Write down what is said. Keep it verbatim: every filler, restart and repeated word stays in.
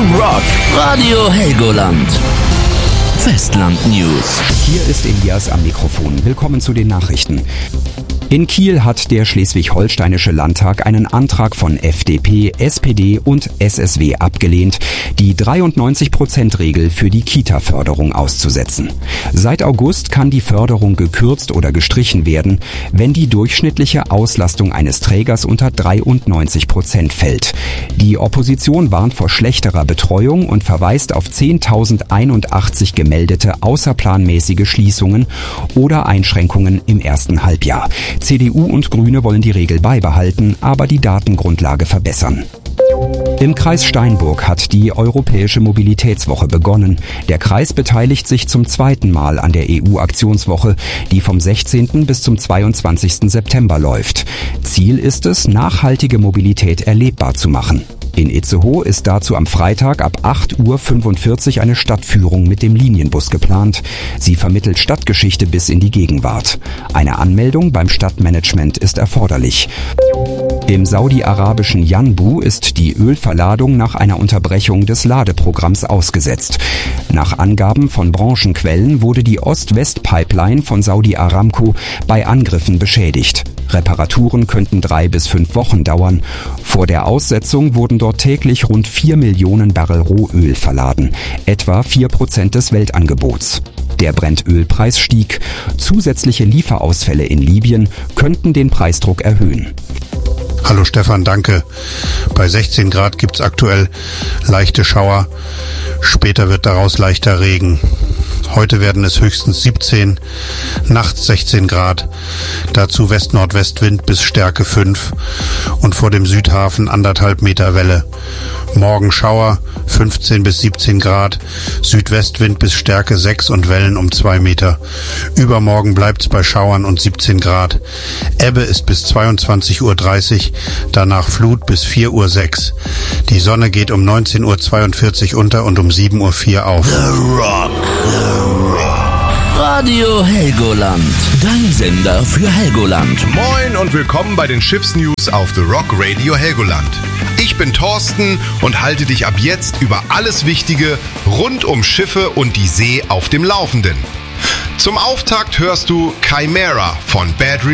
Rock Radio Helgoland. Festland News. Hier ist Elias am Mikrofon. Willkommen zu den Nachrichten. In Kiel hat der Schleswig-Holsteinische Landtag einen Antrag von F D P, S P D und S S W abgelehnt, die dreiundneunzig Prozent Regel für die Kita-Förderung auszusetzen. Seit August kann die Förderung gekürzt oder gestrichen werden, wenn die durchschnittliche Auslastung eines Trägers unter dreiundneunzig Prozent fällt. Die Opposition warnt vor schlechterer Betreuung und verweist auf zehntausendeinundachtzig gemeldete außerplanmäßige Schließungen oder Einschränkungen im ersten Halbjahr. C D U und Grüne wollen die Regel beibehalten, aber die Datengrundlage verbessern. Im Kreis Steinburg hat die Europäische Mobilitätswoche begonnen. Der Kreis beteiligt sich zum zweiten Mal an der E U-Aktionswoche, die vom sechzehnten bis zum zweiundzwanzigsten September läuft. Ziel ist es, nachhaltige Mobilität erlebbar zu machen. In Itzehoe ist dazu am Freitag ab acht Uhr fünfundvierzig eine Stadtführung mit dem Linienbus geplant. Sie vermittelt Stadtgeschichte bis in die Gegenwart. Eine Anmeldung beim Stadtmanagement ist erforderlich. Im saudi-arabischen Yanbu ist die Ölverladung nach einer Unterbrechung des Ladeprogramms ausgesetzt. Nach Angaben von Branchenquellen wurde die Ost-West-Pipeline von Saudi Aramco bei Angriffen beschädigt. Reparaturen könnten drei bis fünf Wochen dauern. Vor der Aussetzung wurden dort täglich rund vier Millionen Barrel Rohöl verladen, etwa vier Prozent des Weltangebots. Der Brentölpreis stieg. Zusätzliche Lieferausfälle in Libyen könnten den Preisdruck erhöhen. Hallo Stefan, danke. Bei sechzehn Grad gibt's aktuell leichte Schauer. Später wird daraus leichter Regen. Heute werden es höchstens siebzehn, nachts sechzehn Grad, dazu West-Nordwest-Wind bis Stärke fünf und vor dem Südhafen anderthalb Meter Welle. Morgen Schauer, fünfzehn bis siebzehn Grad, Südwestwind bis Stärke sechs und Wellen um zwei Meter. Übermorgen bleibt's bei Schauern und siebzehn Grad. Ebbe ist bis zweiundzwanzig Uhr dreißig, danach Flut bis vier Uhr sechs. Die Sonne geht um neunzehn Uhr zweiundvierzig unter und um sieben Uhr vier auf. The Rock. The Rock. Radio Helgoland. Dein Sender für Helgoland. Moin und willkommen bei den Schiffsnews auf The Rock Radio Helgoland. Ich bin Thorsten und halte dich ab jetzt über alles Wichtige rund um Schiffe und die See auf dem Laufenden. Zum Auftakt hörst du Chimera von Bad